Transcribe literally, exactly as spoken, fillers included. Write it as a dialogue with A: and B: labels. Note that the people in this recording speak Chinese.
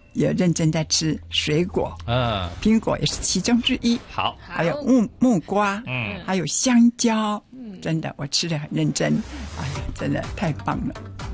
A: 也认真在吃水果，
B: 嗯，
A: 苹果也是其中之一。
B: 好，
A: 还有木木瓜，
B: 嗯，
A: 还有香蕉，真的我吃得很认真，哎呀，真的太棒了。